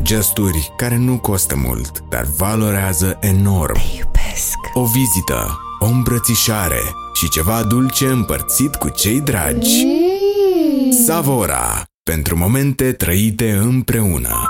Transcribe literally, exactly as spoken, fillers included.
Gesturi care nu costă mult, dar valorează enorm. Te iubesc. O vizită, o îmbrățișare și ceva dulce împărțit cu cei dragi. Mm. Savora, pentru momente trăite împreună.